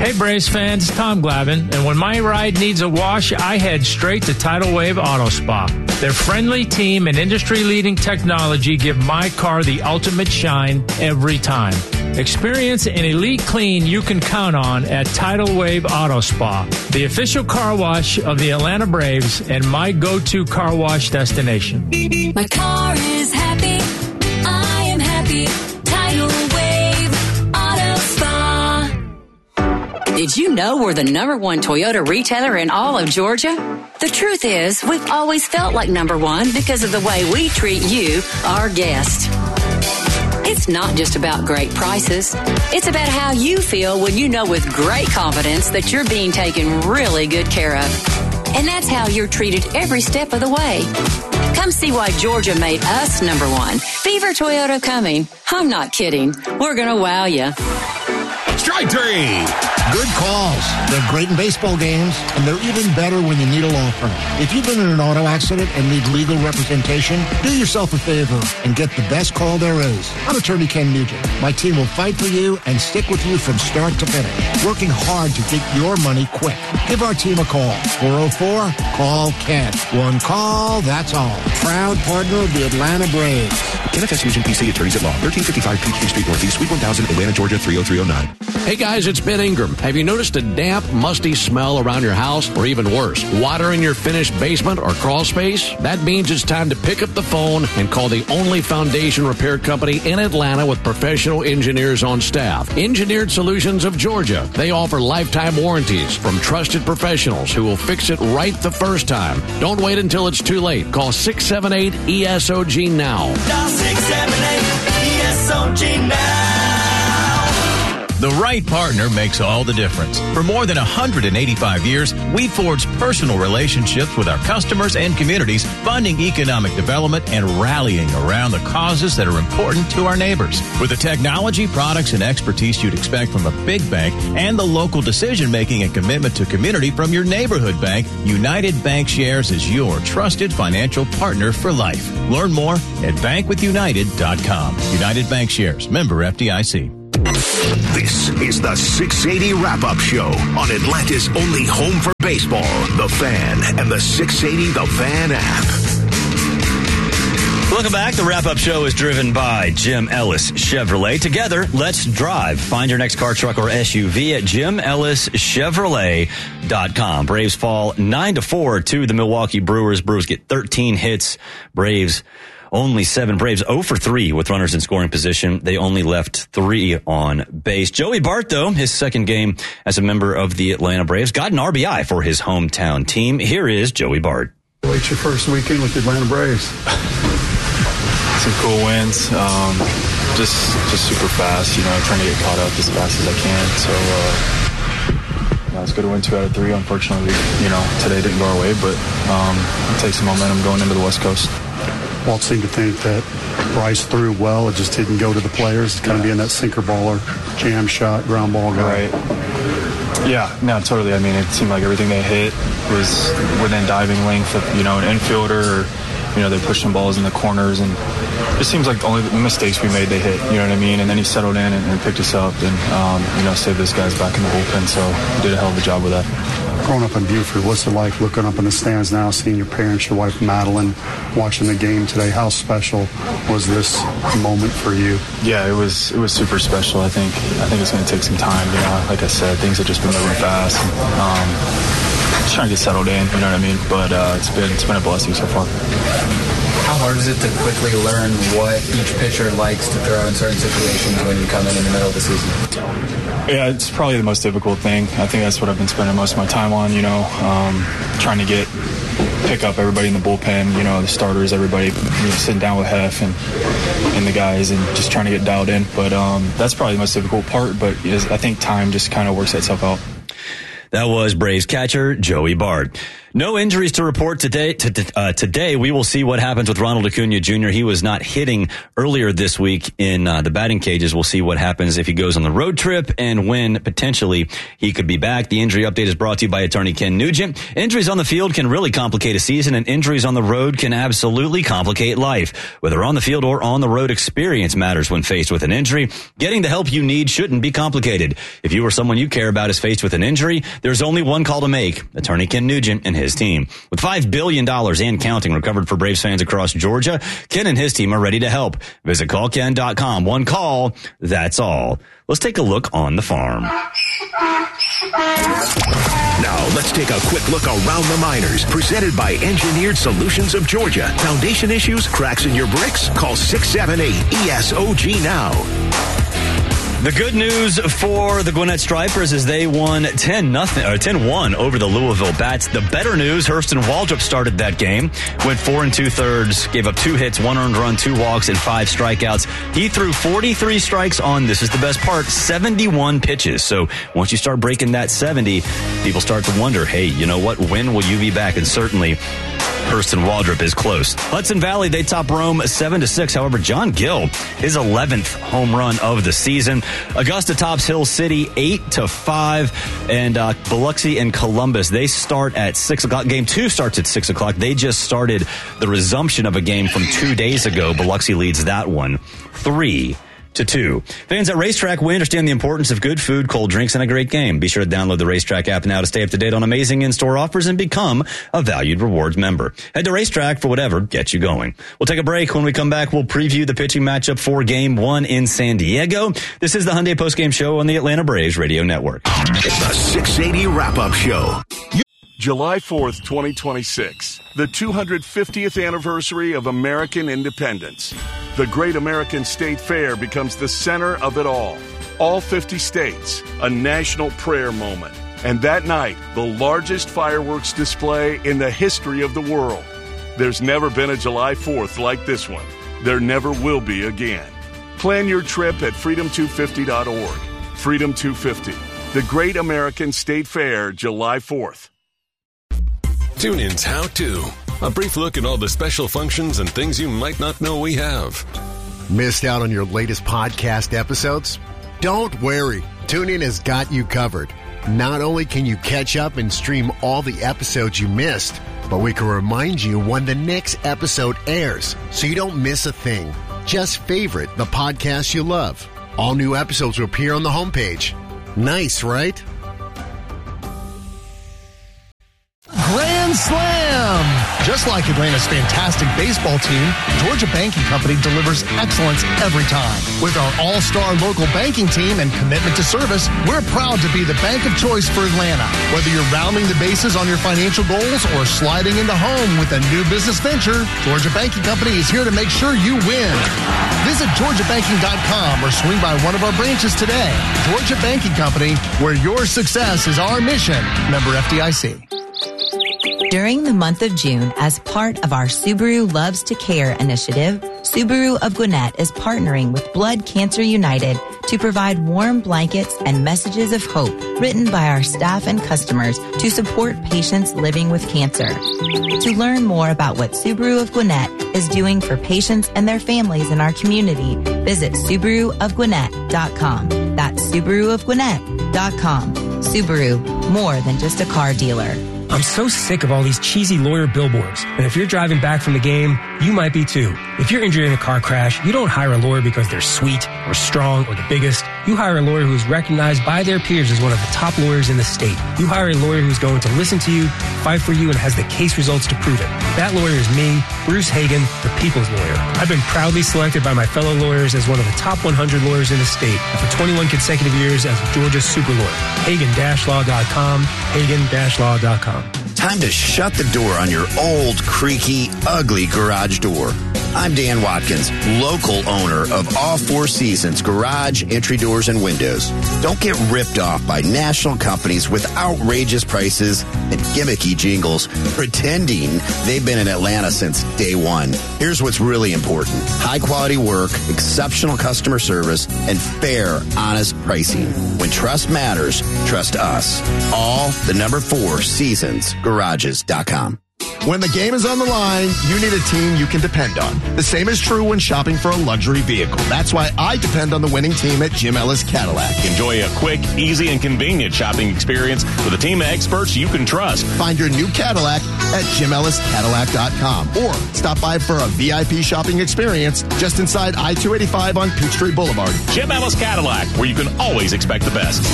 Hey, Braves fans, it's Tom Glavine, and when my ride needs a wash, I head straight to Tidal Wave Auto Spa. Their friendly team and industry-leading technology give my car the ultimate shine every time. Experience an elite clean you can count on at Tidal Wave Auto Spa, the official car wash of the Atlanta Braves and my go-to car wash destination. My car is happy. I am happy. Tidal Wave Auto Spa. Did you know we're the #1 Toyota retailer in all of Georgia? The truth is, we've always felt like #1 because of the way we treat you, our guest. It's not just about great prices. It's about how you feel when you know with great confidence that you're being taken really good care of. And that's how you're treated every step of the way. Come see why Georgia made us #1. Beaver Toyota coming. I'm not kidding. We're going to wow you. Strike three. Good calls. They're great in baseball games, and they're even better when you need a law firm. If you've been in an auto accident and need legal representation, do yourself a favor and get the best call there is. I'm attorney Ken Nugent. My team will fight for you and stick with you from start to finish, working hard to get your money quick. Give our team a call. 404-CALL-KEN. One call, that's all. Proud partner of the Atlanta Braves. NFS Fusion PC Attorneys at Law, 1355 Peachtree Street Northeast, Suite 1000, Atlanta, Georgia, 30309. Hey guys, it's Ben Ingram. Have you noticed a damp, musty smell around your house? Or even worse, water in your finished basement or crawl space? That means it's time to pick up the phone and call the only foundation repair company in Atlanta with professional engineers on staff. Engineered Solutions of Georgia. They offer lifetime warranties from trusted professionals who will fix it right the first time. Don't wait until it's too late. Call 678-ESOG now. Dial 678-ESOG now. The right partner makes all the difference. For more than 185 years, we forged personal relationships with our customers and communities, funding economic development and rallying around the causes that are important to our neighbors. With the technology, products, and expertise you'd expect from a big bank and the local decision-making and commitment to community from your neighborhood bank, United Bankshares is your trusted financial partner for life. Learn more at bankwithunited.com. United Bankshares, member FDIC. This is the 680 Wrap-Up Show on Atlanta's only home for baseball, The Fan, and the 680 The Fan app. Welcome back. The Wrap-Up Show is driven by Jim Ellis Chevrolet. Together, let's drive. Find your next car, truck, or SUV at JimEllisChevrolet.com. Braves fall 9-4 to the Milwaukee Brewers. Brewers get 13 hits. Braves only 7. Braves 0 for 3 with runners in scoring position. They only left 3 on base. Joey Bart, though, his second game as a member of the Atlanta Braves, got an RBI for his hometown team. Here is Joey Bart. What's your first weekend with the Atlanta Braves? Some cool wins. Just super fast, trying to get caught up as fast as I can. So, it's good to win 2 out of 3. Unfortunately, today didn't go our way, but it takes some momentum going into the West Coast. Walt seemed to think that Bryce threw well. It just didn't go to the players. Kind of being that sinker baller, jam shot, ground ball guy. Right. Yeah, no, totally. I mean, it seemed like everything they hit was within diving length of, an infielder, or, they pushed some balls in the corners, and it seems like the only mistakes we made, they hit, you know what I mean? And then he settled in and picked us up and, saved those guys back in the bullpen, so he did a hell of a job with that. Growing up in Buford, what's it like looking up in the stands now, seeing your parents, your wife Madeline, watching the game today? How special was this moment for you? Yeah, it was super special. I think it's going to take some time. Like I said, things have just been moving fast. Just trying to get settled in, you know what I mean? But it's been a blessing so far. How hard is it to quickly learn what each pitcher likes to throw in certain situations when you come in the middle of the season? Yeah, it's probably the most difficult thing. I think that's what I've been spending most of my time on, trying to pick up everybody in the bullpen, the starters, everybody, sitting down with Hef and the guys and just trying to get dialed in. But that's probably the most difficult part, but I think time just kind of works itself out. That was Braves catcher Joey Bart. No injuries to report today. Today, we will see what happens with Ronald Acuna Jr. He was not hitting earlier this week in the batting cages. We'll see what happens if he goes on the road trip and when potentially he could be back. The injury update is brought to you by attorney Ken Nugent. Injuries on the field can really complicate a season, and injuries on the road can absolutely complicate life. Whether on the field or on the road, experience matters when faced with an injury. Getting the help you need shouldn't be complicated. If you or someone you care about is faced with an injury, there's only one call to make. Attorney Ken Nugent and his team. With $5 billion and counting recovered for Braves fans across Georgia, Ken and his team are ready to help. Visit callken.com. One call, that's all. Let's take a look on the farm. Now, let's take a quick look around the minors. Presented by Engineered Solutions of Georgia. Foundation issues, cracks in your bricks? Call 678-ESOG now. The good news for the Gwinnett Stripers is they won 10-1 over the Louisville Bats. The better news, Hurston Waldrop started that game, went 4 2/3, gave up 2 hits, 1 earned run, 2 walks, and 5 strikeouts. He threw 43 strikes on, this is the best part, 71 pitches. So once you start breaking that 70, people start to wonder, hey, you know what, when will you be back? And certainly Hurston Waldrop is close. Hudson Valley, they top Rome 7-6. However, John Gill, his 11th home run of the season. Augusta tops Hill City 8-5. And Biloxi and Columbus, they start at 6 o'clock. Game 2 starts at 6 o'clock. They just started the resumption of a game from 2 days ago. Biloxi leads that one 3-2. Fans at Racetrack, we understand the importance of good food, cold drinks, and a great game. Be sure to download the Racetrack app now to stay up to date on amazing in-store offers and become a valued rewards member. Head to Racetrack for whatever gets you going. We'll take a break. When we come back, we'll preview the pitching matchup for Game 1 in San Diego. This is the Hyundai Postgame Show on the Atlanta Braves Radio Network. It's the 680 Wrap-Up Show. July 4th, 2026, the 250th anniversary of American independence. The Great American State Fair becomes the center of it all. All 50 states, a national prayer moment. And that night, the largest fireworks display in the history of the world. There's never been a July 4th like this one. There never will be again. Plan your trip at freedom250.org. Freedom 250, the Great American State Fair, July 4th. TuneIn's How To. A brief look at all the special functions and things you might not know we have. Missed out on your latest podcast episodes? Don't worry. TuneIn has got you covered. Not only can you catch up and stream all the episodes you missed, but we can remind you when the next episode airs so you don't miss a thing. Just favorite the podcast you love. All new episodes will appear on the homepage. Nice, right? Grand Slam! Just like Atlanta's fantastic baseball team, Georgia Banking Company delivers excellence every time. With our all-star local banking team and commitment to service, we're proud to be the bank of choice for Atlanta. Whether you're rounding the bases on your financial goals or sliding into home with a new business venture, Georgia Banking Company is here to make sure you win. Visit GeorgiaBanking.com or swing by one of our branches today. Georgia Banking Company, where your success is our mission. Member FDIC. During the month of June, as part of our Subaru Loves to Care initiative, Subaru of Gwinnett is partnering with Blood Cancer United to provide warm blankets and messages of hope written by our staff and customers to support patients living with cancer. To learn more about what Subaru of Gwinnett is doing for patients and their families in our community, visit SubaruofGwinnett.com. That's SubaruofGwinnett.com. Subaru, more than just a car dealer. I'm so sick of all these cheesy lawyer billboards. And if you're driving back from the game, you might be too. If you're injured in a car crash, you don't hire a lawyer because they're sweet or strong or the biggest. You hire a lawyer who's recognized by their peers as one of the top lawyers in the state. You hire a lawyer who's going to listen to you, fight for you, and has the case results to prove it. That lawyer is me, Bruce Hagan, the people's lawyer. I've been proudly selected by my fellow lawyers as one of the top 100 lawyers in the state, and for 21 consecutive years as Georgia's super lawyer. Hagan-law.com, Hagan-law.com. Time to shut the door on your old, creaky, ugly garage door. I'm Dan Watkins, local owner of All Four Seasons Garage, Entry Doors, and Windows. Don't get ripped off by national companies with outrageous prices and gimmicky jingles pretending they've been in Atlanta since day one. Here's what's really important. High quality work, exceptional customer service, and fair, honest pricing. When trust matters, trust us. All the number 4 Seasons Garages.com. When the game is on the line, you need a team you can depend on. The same is true when shopping for a luxury vehicle. That's why I depend on the winning team at Jim Ellis Cadillac. Enjoy a quick, easy, and convenient shopping experience with a team of experts you can trust. Find your new Cadillac at JimEllisCadillac.com or stop by for a VIP shopping experience just inside I-285 on Peachtree Boulevard. Jim Ellis Cadillac, where you can always expect the best.